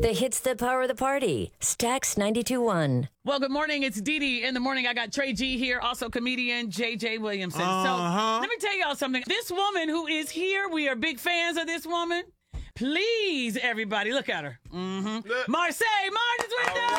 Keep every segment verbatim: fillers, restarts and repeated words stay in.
The hits that power the party. Stax ninety-two point one. Well, good morning. It's Dee Dee in the morning. I got Trey G here, also comedian J J Williamson. Uh-huh. So let me tell y'all something. This woman who is here, we are big fans of this woman. Please, everybody, look at her. Mm-hmm. Marseille Martin's with us.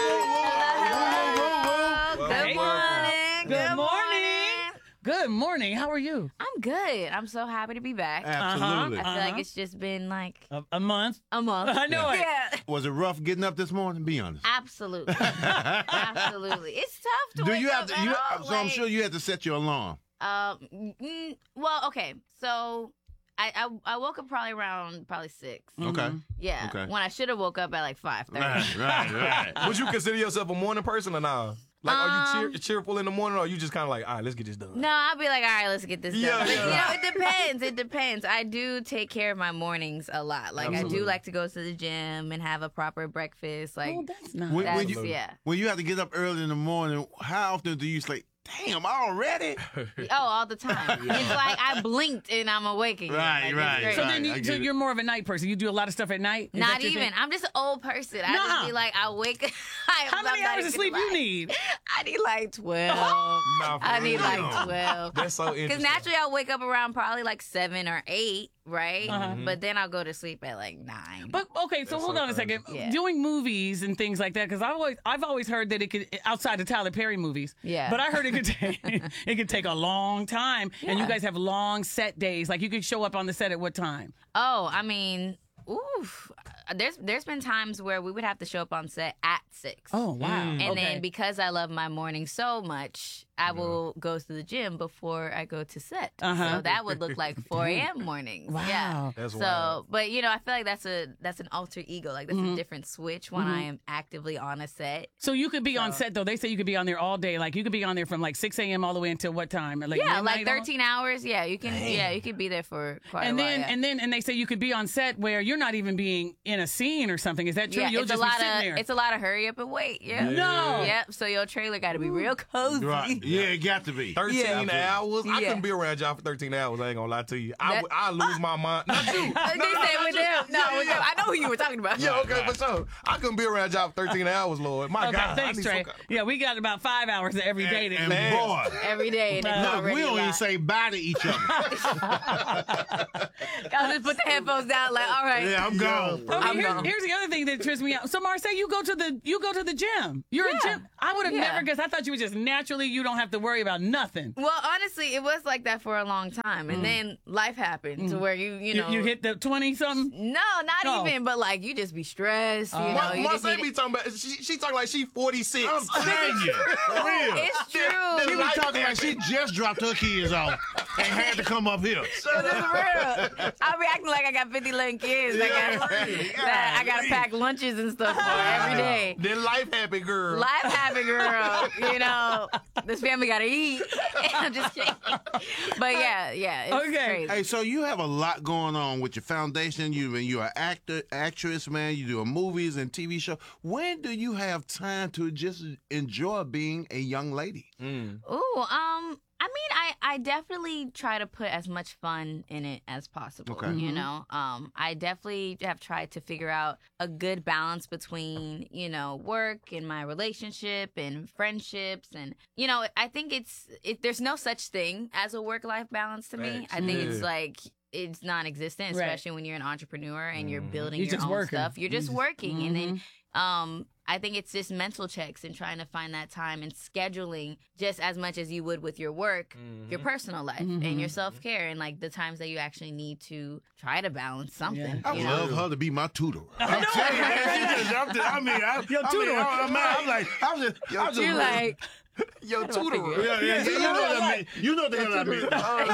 Hello. Good Hey. morning. Good morning. Good morning. How are you? I'm good. I'm so happy to be back. Absolutely. I feel Uh-huh. like it's just been like A, a month. a month. I know it. Yeah. Was it rough getting up this morning? Be honest. Absolutely. Absolutely. It's tough to Do wake you have up to? at You, all, so I'm like- sure you had to set your alarm. Um. mm, Well, okay. So I, I I woke up probably around probably six. Okay. Yeah. Okay. When I should have woke up at like five thirty. Right, right, right. Would you consider yourself a morning person or nah? Like, are you Um, cheer- cheerful in the morning, or are you just kind of like, all right, let's get this done? No, I'll be like, all right, let's get this Yeah, done. But, yeah. you know, it depends. It depends. I do take care of my mornings a lot. Like, I Absolutely. do like to go to the gym and have a proper breakfast. Like, Oh, that's nice. When, that's, when you, yeah. when you have to get up early in the morning, how often do you say, damn, already? Oh, all the time. It's like I blinked and I'm awake again. Right, Like, it's right, great. So right. then I you, get so it. you're more of a night person. You do a lot of stuff at night? Is Not that your even. thing? I'm just an old person. I Nuh-uh. just be like, I wake I, How many I'm not hours of even sleep you lying. need? I need like twelve. Nah, for I need real. like twelve. That's so Because interesting. naturally I'll wake up around probably like seven or eight, right? Uh-huh. But then I'll go to sleep at like nine. But okay, so That's hold so on a second. Yeah. Doing movies and things like that, because I've always I've always heard that it could outside of Tyler Perry movies. Yeah. But I heard it could take it could take a long time, and you Yeah. guys have long set days. Like you could show up on the set at what time? Oh, I mean, oof. There's there's been times where we would have to show up on set at six. Oh wow! And okay. then because I love my morning so much, I will go to the gym before I go to set. Uh-huh. So that would look like four a.m. mornings. Wow. Yeah. That's so, wild. but you know, I feel like that's a that's an alter ego. Like that's a different switch when I am actively on a set. so you could be on set though. They say you could be on there all day. Like you could be on there from like six a.m. all the way until what time? Like Yeah, midnight like on? thirteen hours. Yeah, you can. Yeah, you could be there for quite And a while. then yeah. and then and they say you could be on set where you're not even being in a scene or something. Is that true? yeah, You'll it's a just be lot sitting of there. it's a lot of hurry up and wait. Yeah. No. Yep. So your trailer got to be real cozy. Right. Yeah, it got to be. thirteen Yeah. hours? I Yeah. couldn't be around y'all for thirteen hours. I ain't gonna lie to you. I, That- would- I lose my mind. Not you. They say with them. No, Yeah, with yeah. them. I know who you were talking about. Yeah, okay, for sure. I couldn't be around y'all for thirteen hours, Lord. My Okay, God. I thanks, need Trey. some kind- Yeah, we got about five hours every day. To And Man. boy, Every day. And it's Look, look, already we don't a even lot. say bye to each other. I'll just put the headphones down. Like, all right. Yeah, I'm gone. Okay, I'm here's, gone. here's the other thing that trips me out. So Marcel, you go to the you go to the gym. You're Yeah. a gym. I would have Yeah. never guessed. I thought you were just naturally. You don't have to worry about nothing. Well, honestly, it was like that for a long time, and then life happened to where you, you Mm. You, know, you hit the twenty something. No, not No. even. But like, you just be stressed. You know, My, you my just son need be talking about, she, she talking like she forty-six. I'm telling you. For real. It's true. She was Life talking like she just dropped her kids off and had to come up here. This is real. I'll be acting like I got fifty little kids. I got, that I got to pack lunches and stuff for every day. Then life happened, girl. Life happened, girl. You know, this family got to eat. I'm just kidding. But yeah, yeah. It's Okay. crazy. Hey, so you have a lot going on with your foundation. You you're an actor, actress, man. You do movies and T V show. When do you have time to just enjoy being a young lady? Mm. Ooh, um, I mean, I, I definitely try to put as much fun in it as possible. Okay. You know, um, I definitely have tried to figure out a good balance between, you know, work and my relationship and friendships. And, you know, I think it's, it, there's no such thing as a work-life balance to me. Facts. I think Yeah. it's like, it's non-existent, Right. especially when you're an entrepreneur and you're building You're your just own working. stuff. You're just You just- working. And then, um, I think it's just mental checks and trying to find that time and scheduling just as much as you would with your work, your personal life and your self care and like the times that you actually need to try to balance something. I you would know? love her to be my tutor. I'm telling you, man, she just, I'm, just, I mean, I, Your I tutor. Mean, I, I'm, I'm like, I'm just, I'm just You're like, Yo, do I figure tutor. it? yeah, yeah, you know what I mean. You know the hell I mean.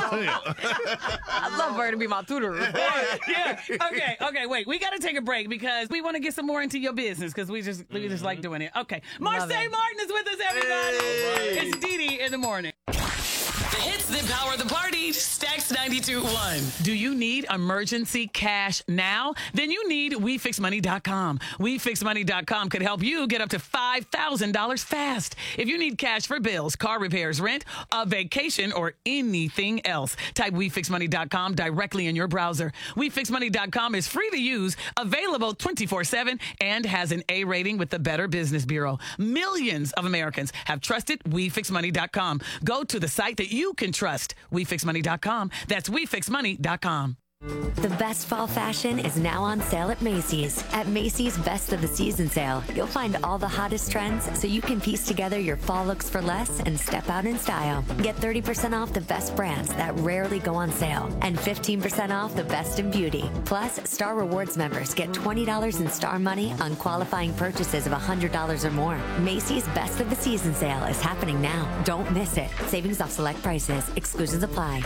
I love her to be my tutor. Yeah. Okay. Okay. Wait. We got to take a break because we want to get some more into your business because we just we just like doing it. Okay. Marseille it. Martin is with us, everybody. Hey. It's Dee Dee in the morning. The hits that power the party. Stacks ninety-two point one. Do you need emergency cash now? Then you need we fix money dot com. we fix money dot com could help you get up to five thousand dollars fast. If you need cash for bills, car repairs, rent, a vacation, or anything else, type we fix money dot com directly in your browser. we fix money dot com is free to use, available twenty-four seven, and has an A rating with the Better Business Bureau. Millions of Americans have trusted we fix money dot com. Go to the site that you can trust, we fix money dot com. That's we fix money dot com. The best fall fashion is now on sale at Macy's. At Macy's Best of the Season sale, you'll find all the hottest trends so you can piece together your fall looks for less and step out in style. Get thirty percent off the best brands that rarely go on sale and fifteen percent off the best in beauty. Plus, Star Rewards members get twenty dollars in Star Money on qualifying purchases of one hundred dollars or more. Macy's Best of the Season sale is happening now. Don't miss it. Savings off select prices. Exclusions apply.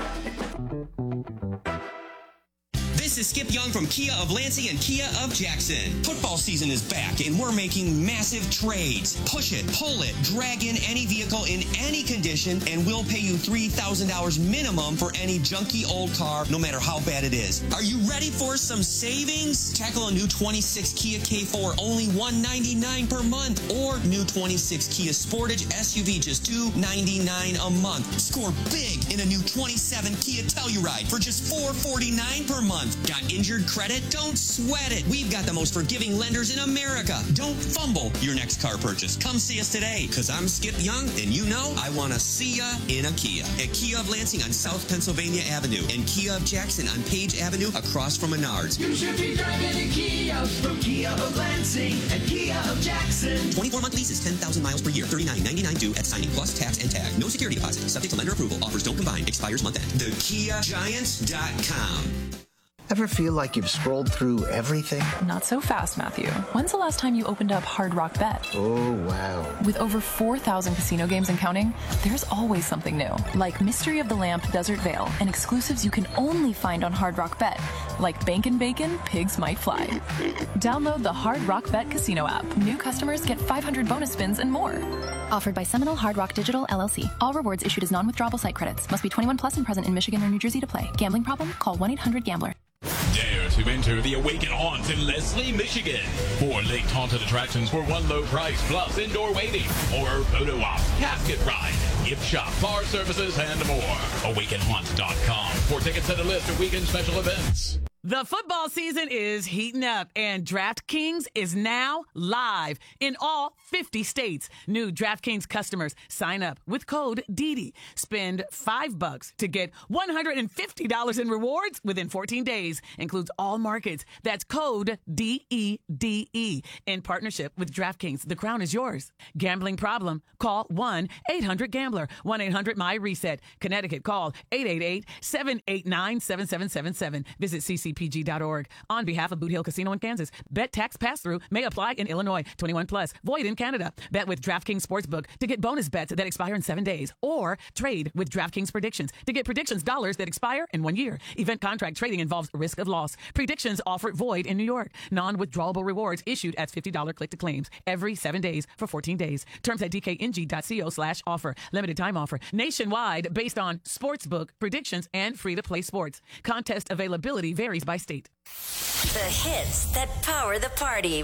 This is Skip Young from Kia of Lansing and Kia of Jackson. Football season is back and we're making massive trades. Push it, pull it, drag in any vehicle in any condition and we'll pay you three thousand dollars minimum for any junky old car, no matter how bad it is. Are you ready for some savings? Tackle a new twenty-six Kia K four, only one hundred ninety-nine dollars per month, or new twenty-six Kia Sportage S U V, just two hundred ninety-nine dollars a month. Score big in a new twenty-seven Kia Telluride for just four hundred forty-nine dollars per month. Got injured credit? Don't sweat it. We've got the most forgiving lenders in America. Don't fumble your next car purchase. Come see us today, because I'm Skip Young, and you know I want to see ya in a Kia. At Kia of Lansing on South Pennsylvania Avenue and Kia of Jackson on Page Avenue across from Menards. You should be driving a Kia from Kia of Lansing and Kia of Jackson. twenty-four month leases, ten thousand miles per year, thirty-nine ninety-nine due at signing plus tax and tag. No security deposit. Subject to lender approval. Offers don't combine. Expires month end. the kia giants dot com. Ever feel like you've scrolled through everything? Not so fast, Matthew. When's the last time you opened up Hard Rock Bet? Oh, wow. With over four thousand casino games and counting, there's always something new. Like Mystery of the Lamp Desert Vale and exclusives you can only find on Hard Rock Bet. Like Bankin' Bacon, Pigs Might Fly. Download the Hard Rock Bet Casino app. New customers get five hundred bonus spins and more. Offered by Seminole Hard Rock Digital, L L C. All rewards issued as non-withdrawable site credits. Must be twenty-one plus and present in Michigan or New Jersey to play. Gambling problem? Call one eight hundred gambler. Dare to enter the Awaken Haunt in Leslie, Michigan. Four lake haunted attractions for one low price, plus indoor waiting, horror photo op, casket ride, gift shop, bar services, and more. awaken haunt dot com for tickets and a list of weekend special events. The football season is heating up, and DraftKings is now live in all fifty states. New DraftKings customers sign up with code D D. Spend five bucks to get one hundred fifty dollars in rewards within fourteen days. Includes all markets. That's code D E D E in partnership with DraftKings. The crown is yours. Gambling problem? Call one eight hundred gambler. one eight hundred my reset. Connecticut, call eight eight eight, seven eight nine, seven seven seven seven. Visit C C P G dot org. On behalf of Boot Hill Casino in Kansas, bet tax pass-through may apply in Illinois. twenty-one plus. Void in Canada. Bet with DraftKings Sportsbook to get bonus bets that expire in seven days. Or trade with DraftKings Predictions to get predictions dollars that expire in one year. Event contract trading involves risk of loss. Predictions offered void in New York. Non-withdrawable rewards issued as fifty dollars click-to-claims every seven days for fourteen days. Terms at dkng.co slash offer. Limited time offer. Nationwide based on Sportsbook, predictions, and free-to-play sports. Contest availability varies by state. The hits that power the party.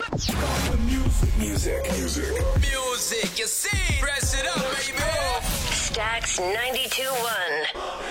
Music, music, music. Music, you see? Press it up, baby. Stacks ninety-two point one.